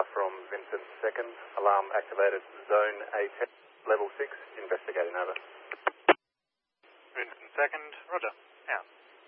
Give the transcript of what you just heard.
from Vincent 2nd. Alarm activated, zone A10, level 6, investigating, over. Vincent 2nd, roger, out.